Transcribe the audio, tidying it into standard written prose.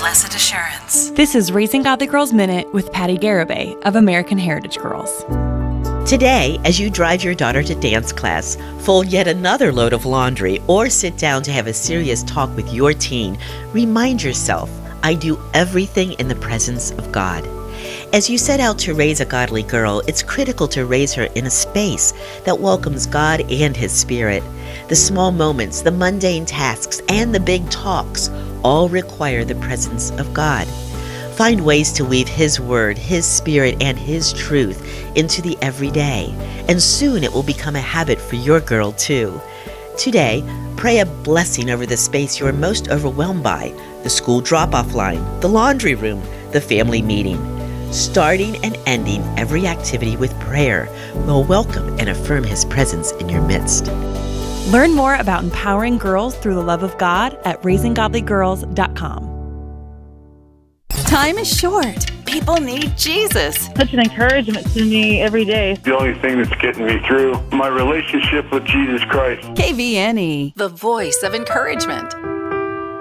blessed assurance. This is Raising Godly Girls Minute with Patty Garibay of American Heritage Girls. Today, as you drive your daughter to dance class, fold yet another load of laundry, or sit down to have a serious talk with your teen, remind yourself, I do everything in the presence of God. As you set out to raise a godly girl, it's critical to raise her in a space that welcomes God and His Spirit. The small moments, the mundane tasks, and the big talks all require the presence of God. Find ways to weave His Word, His Spirit, and His truth into the everyday, and soon it will become a habit for your girl too. Today, pray a blessing over the space you are most overwhelmed by, the school drop-off line, the laundry room, the family meeting. Starting and ending every activity with prayer will welcome and affirm His presence in your midst. Learn more about empowering girls through the love of God at raisinggodlygirls.com. Time is short. People need Jesus. Such an encouragement to me every day. The only thing that's getting me through, my relationship with Jesus Christ. KVNE, the voice of encouragement.